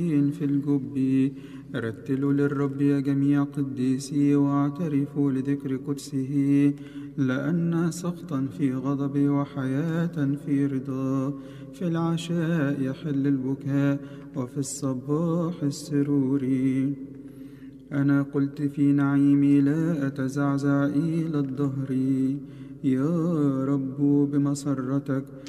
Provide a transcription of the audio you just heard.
في الجب. رتلوا للرب يا جميع قديسي، واعترفوا لذكر قدسه، لأن سخطا في غضب وحياة في رضا. في العشاء يحل البكاء، وفي الصباح السرور. أنا قلت في نعيمي لا أتزعزع إلى الدهر، يا رب بمسرتك